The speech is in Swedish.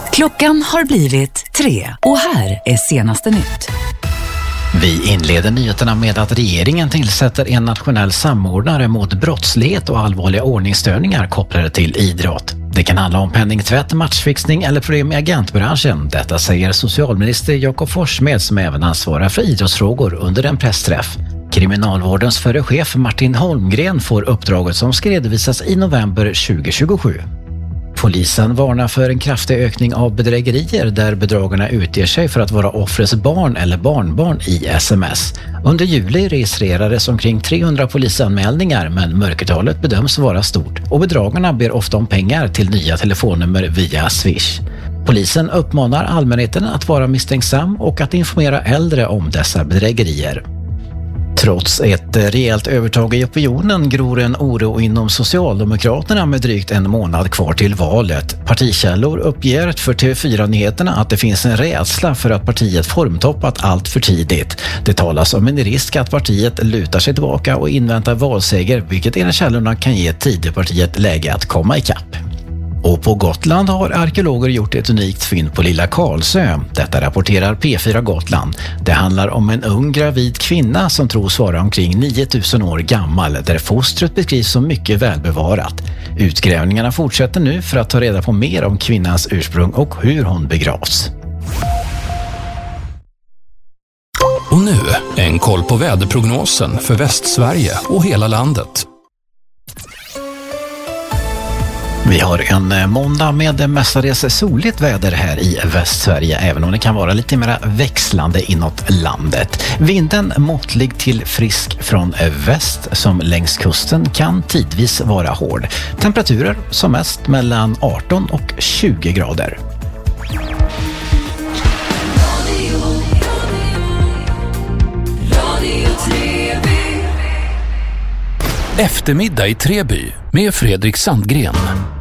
Klockan har blivit 3 och här är senaste nytt. Vi inleder nyheterna med att regeringen tillsätter en nationell samordnare mot brottslighet och allvarliga ordningsstörningar kopplade till idrott. Det kan handla om penningtvätt, matchfixning eller problem i agentbranschen. Detta säger socialminister Jakob Forssmed som även ansvarar för idrottsfrågor under en pressträff. Kriminalvårdens förre chef Martin Holmgren får uppdraget som ska redovisas i november 2027. Polisen varnar för en kraftig ökning av bedrägerier där bedragarna utger sig för att vara offrets barn eller barnbarn i sms. Under juli registrerades omkring 300 polisanmälningar men mörkertalet bedöms vara stort och bedragarna ber ofta om pengar till nya telefonnummer via Swish. Polisen uppmanar allmänheten att vara misstänksam och att informera äldre om dessa bedrägerier. Trots ett rejält övertag i opinionen gror en oro inom Socialdemokraterna med drygt en månad kvar till valet. Partikällor uppger för TV4-nyheterna att det finns en rädsla för att partiet formtoppat allt för tidigt. Det talas om en risk att partiet lutar sig tillbaka och inväntar valseger, vilket enligt källorna kan ge Tidöpartiet läge att komma ikapp. Och på Gotland har arkeologer gjort ett unikt fynd på Lilla Karlsö. Detta rapporterar P4 Gotland. Det handlar om en ung gravid kvinna som tros vara omkring 9000 år gammal, där fostret beskrivs som mycket välbevarat. Utgrävningarna fortsätter nu för att ta reda på mer om kvinnans ursprung och hur hon begravs. Och nu en koll på väderprognosen för Västsverige och hela landet. Vi har en måndag med mestadels soligt väder här i Västsverige, även om det kan vara lite mer växlande inåt landet. Vinden måttlig till frisk från väst som längs kusten kan tidvis vara hård. Temperaturer som mest mellan 18 och 20 grader. Eftermiddag i Treby med Fredrik Sandgren.